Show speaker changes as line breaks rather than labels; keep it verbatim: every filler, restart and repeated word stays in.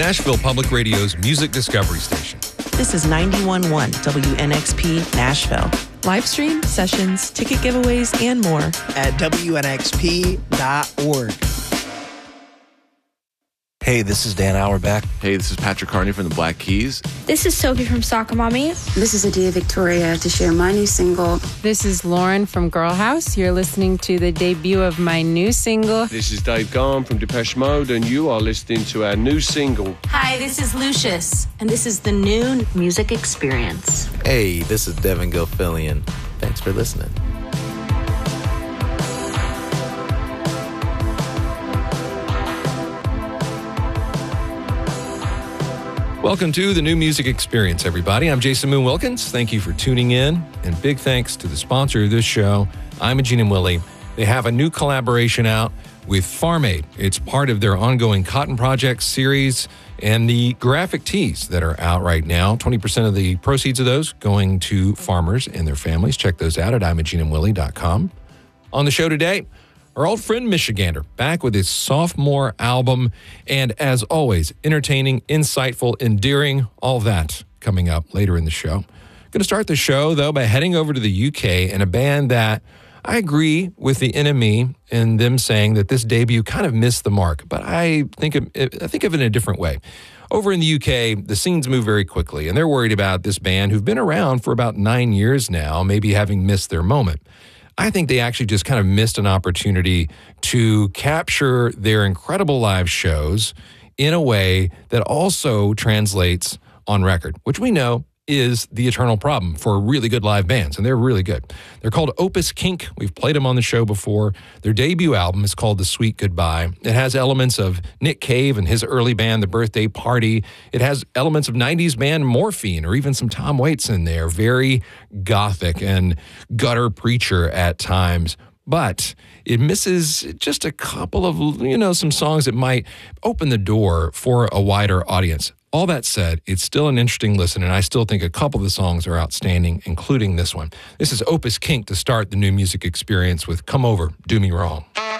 Nashville Public Radio's music discovery station.
This is ninety-one point one W N X P Nashville.
Live stream, sessions, ticket giveaways, and more
at W N X P dot org.
Hey, this is Dan Auerbach.
Hey, this is Patrick Carney from the Black Keys.
This is Sophie from Soccer Mommy.
This is Adia Victoria to share my new single.
This is Lauren from Girl House. You're listening to the debut of my new single.
This is Dave Garn from Depeche Mode, and you are listening to our new single.
Hi, this is Lucius, and this is the new music experience.
Hey, this is Devin Gilfillian. Thanks for listening.
Welcome to the New Music Experience, everybody. I'm Jason Moon Wilkins. Thank you for tuning in, and big thanks to the sponsor of this show, Imogene and Willie. They have a new collaboration out with Farm Aid. It's part of their ongoing Cotton Project series and the graphic tees that are out right now. twenty percent of the proceeds of those going to farmers and their families. Check those out at imogene and willie dot com. On the show today, our old friend Michigander, back with his sophomore album, and as always, entertaining, insightful, endearing, all that coming up later in the show. Going to start the show, though, by heading over to the U K and a band that I agree with the N M E in them saying that this debut kind of missed the mark, but I think of, I think of it in a different way. Over in the U K, the scenes move very quickly, and they're worried about this band who've been around for about nine years now, maybe having missed their moment. I think they actually just kind of missed an opportunity to capture their incredible live shows in a way that also translates on record, which we know is the eternal problem for really good live bands, and they're really good. They're called Opus Kink. We've played them on the show before. Their debut album is called The Sweet Goodbye. It has elements of Nick Cave and his early band, The Birthday Party. It has elements of nineties band Morphine, or even some Tom Waits in there. Very gothic and gutter preacher at times. But it misses just a couple of, you know, some songs that might open the door for a wider audience. All that said, it's still an interesting listen, and I still think a couple of the songs are outstanding, including this one. This is Opus Kink to start the New Music Experience with Come Over, Do Me Wrong.